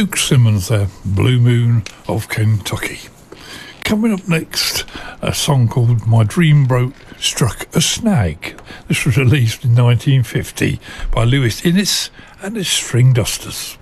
Luke Simmons there, Blue Moon of Kentucky. Coming up next, a song called My Dream Boat Struck a Snag. This was released in 1950 by Lewis Innes and his String Dusters.